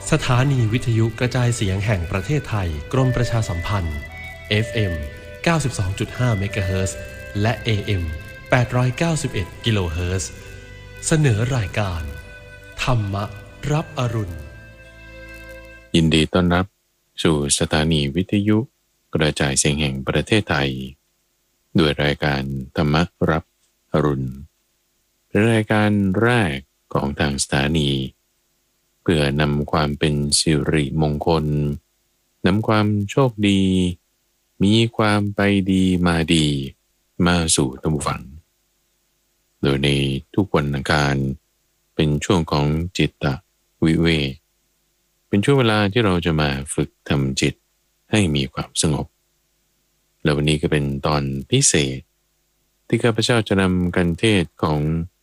สถานีวิทยุกระจายเสียงแห่งประเทศไทยกรมประชาสัมพันธ์ FM 92.5 เมกะเฮิรตซ์และ AM 891 กิโลเฮิรตซ์เสนอรายการธรรมรับอรุณยินดีต้อนรับสู่สถานีวิทยุกระจายเสียงแห่งประเทศไทยด้วยรายการธรรมรับอรุณเป็นรายการแรกของทางสถานีเพื่อนำความเป็นสิริมงคลนำความโชคดีมีความไปดีมาดีมาสู่ท่านผู้ฟังโดยในทุกวันอังคารเป็นช่วงของจิตตวิเวกเป็นช่วงเวลาที่เราจะมาฝึกทำจิตให้มีความสงบและวันนี้ก็เป็นตอนพิเศษที่ข้าพเจ้าจะนำกันเทศของ